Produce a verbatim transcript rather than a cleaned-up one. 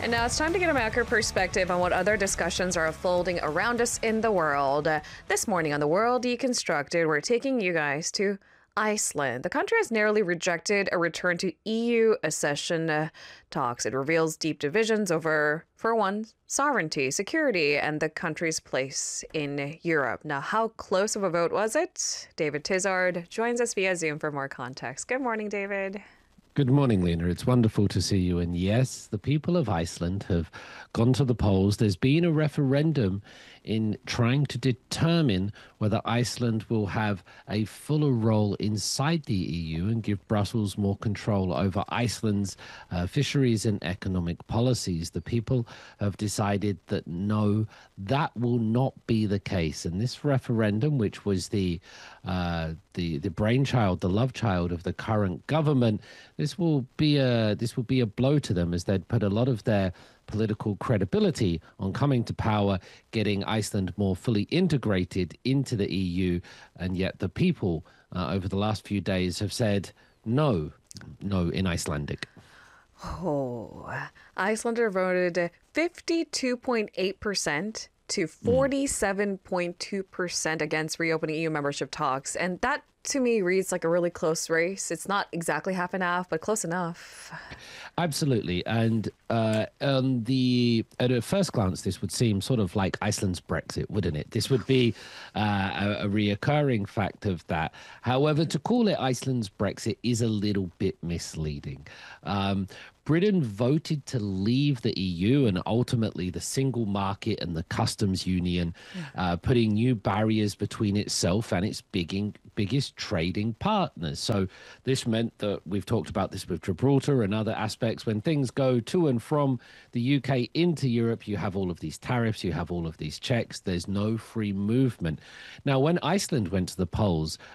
And now it's time to get a macro perspective on what other discussions are unfolding around us in the world. Uh, this morning on The World Deconstructed, we're taking you guys to Iceland. The country has narrowly rejected a return to E U accession uh, talks. It reveals deep divisions over, for one, sovereignty, security, and the country's place in Europe. Now, how close of a vote was it? David Tizard joins us via Zoom for more context. Good morning, David. Good morning, Lena. It's wonderful to see you. And yes, the people of Iceland have gone to the polls. There's been a referendum in trying to determine whether Iceland will have a fuller role inside the E U and give Brussels more control over Iceland's uh, fisheries and economic policies. The people have decided that no, that will not be the case. And this referendum, which was the uh, the the brainchild, the love child of the current government, this will be a this will be a blow to them, as they'd put a lot of their political credibility on coming to power, getting Iceland more fully integrated into the E U, and yet the people uh, over the last few days have said no, no in Icelandic. Oh, Icelander voted fifty-two point eight percent to forty-seven point two percent against reopening E U membership talks. And that, to me, reads like a really close race. It's not exactly half and half, but close enough. Absolutely. And uh, on the at a first glance, this would seem sort of like Iceland's Brexit, wouldn't it? This would be uh, a, a reoccurring fact of that. However, to call it Iceland's Brexit is a little bit misleading. Um, Britain voted to leave the E U and ultimately the single market and the customs union, uh, putting new barriers between itself and its bigging, biggest trading partners. So this meant that we've talked about this with Gibraltar and other aspects. When things go to and from the U K into Europe, you have all of these tariffs, you have all of these checks. There's no free movement. Now, when Iceland went to the polls,